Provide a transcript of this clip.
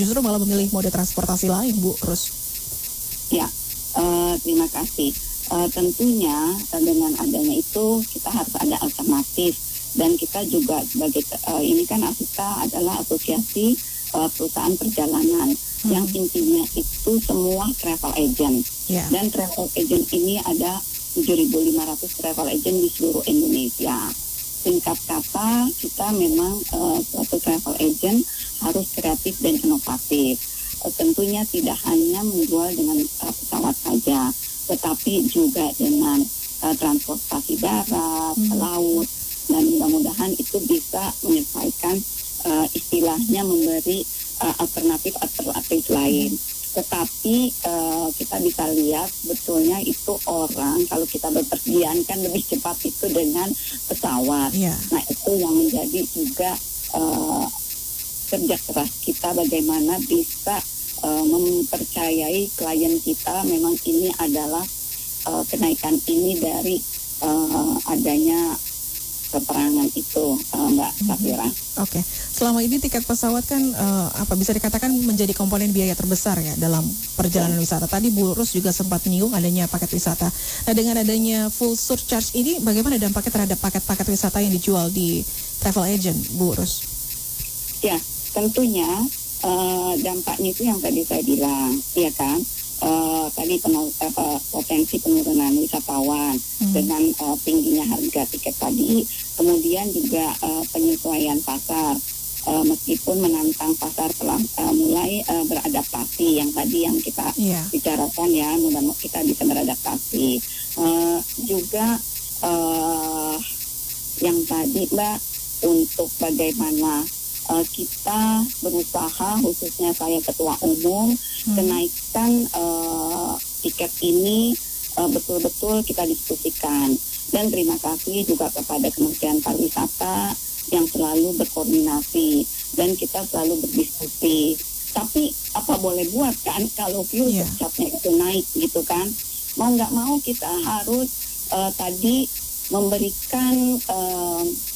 justru malah memilih mode transportasi lain, Bu Rus? Ya, terima kasih. Tentunya dengan adanya itu kita harus ada alternatif, dan kita juga sebagai ini kan Asita adalah asosiasi perusahaan perjalanan yang intinya itu semua travel agent. Dan travel agent ini ada 7.500 travel agent di seluruh Indonesia. Singkat kata, kita memang suatu travel agent harus kreatif dan inovatif. Tentunya tidak hanya menjual dengan pesawat saja, tetapi juga dengan transportasi darat, laut, dan mudah-mudahan itu bisa menyelesaikan istilahnya memberi alternatif lain. Tetapi kita bisa lihat sebetulnya itu orang kalau kita berpergian kan lebih cepat itu dengan pesawat. Nah itu yang menjadi juga kerja keras kita bagaimana bisa mempercayai klien kita memang ini adalah kenaikan ini dari adanya keterangan itu, Mbak Safira. Oke. Selama ini tiket pesawat kan bisa dikatakan menjadi komponen biaya terbesar ya dalam perjalanan wisata. Tadi Bu Rus juga sempat menyinggung adanya paket wisata. Nah, dengan adanya full surcharge ini bagaimana dampaknya terhadap paket-paket wisata yang dijual di travel agent, Bu Rus? Ya, tentunya dampaknya itu yang tadi saya bilang, ya kan? Tadi potensi penurunan wisatawan dengan tingginya harga tiket tadi, kemudian juga penyesuaian pasar, meskipun menantang pasar telah mulai beradaptasi yang tadi yang kita bicarakan ya, mudah-mudahan kita bisa beradaptasi. Juga yang tadi Mbak, untuk bagaimana kita berusaha, khususnya saya ketua umum, kenaikan tiket ini betul-betul kita diskusikan. Dan terima kasih juga kepada Kementerian Pariwisata yang selalu berkoordinasi dan kita selalu berdiskusi. Tapi apa boleh buat kan kalau fuel surcharge-nya itu naik gitu kan? Mau nggak mau kita harus tadi memberikan